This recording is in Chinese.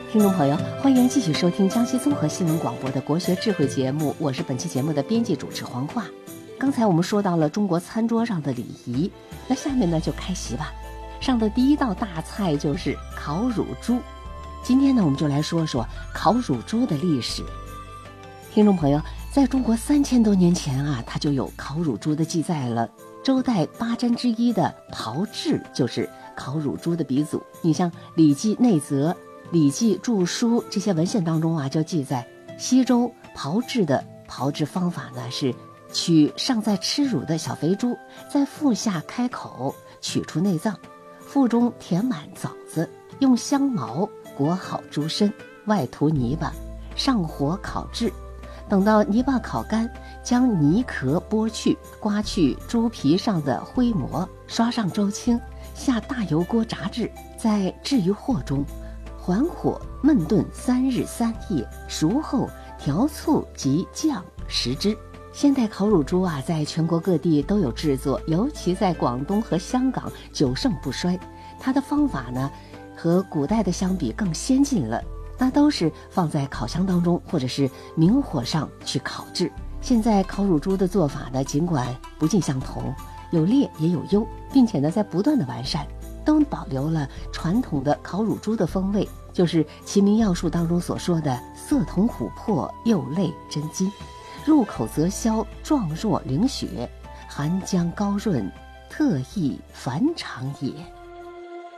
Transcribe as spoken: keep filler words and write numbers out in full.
听众朋友，欢迎继续收听江西综合新闻广播的国学智慧节目，我是本期节目的编辑主持黄化。刚才我们说到了中国餐桌上的礼仪，那下面呢就开席吧。上的第一道大菜就是烤乳猪。今天呢，我们就来说说烤乳猪的历史。听众朋友，在中国三千多年前啊，它就有烤乳猪的记载了。周代八珍之一的炮制就是烤乳猪的鼻祖。你像《礼记内则》《礼记注疏》这些文献当中啊，就记载西周炮制的炮制方法呢，是取尚在吃乳的小肥猪，在腹下开口，取出内脏，腹中填满枣子，用香茅裹好猪身，外涂泥巴，上火烤制。等到泥巴烤干，将泥壳剥去，刮去猪皮上的灰膜，刷上周青，下大油锅炸制，再置于鑊中，缓火焖炖三日三夜，熟后调醋及酱食之。现代烤乳猪啊，在全国各地都有制作，尤其在广东和香港久盛不衰。它的方法呢，和古代的相比更先进了，那都是放在烤箱当中或者是明火上去烤制。现在烤乳猪的做法呢，尽管不尽相同，有劣也有优，并且呢在不断的完善，都保留了传统的烤乳猪的风味，就是《齐民要术》当中所说的色同琥珀，釉类真金，入口则消，状若凝雪，含浆高润，特异凡常也。